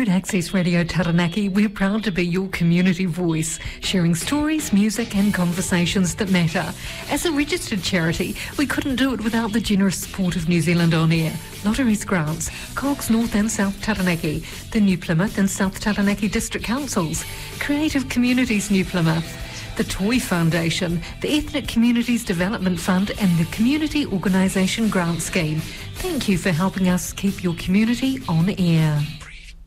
Here at Access Radio Taranaki, we're proud to be your community voice, sharing stories, music and conversations that matter. As a registered charity, we couldn't do it without the generous support of New Zealand On Air, Lotteries Grants, Cogs North and South Taranaki, the New Plymouth and South Taranaki District Councils, Creative Communities New Plymouth, the Toy Foundation, the Ethnic Communities Development Fund and the Community Organisation Grant Scheme. Thank you for helping us keep your community on air.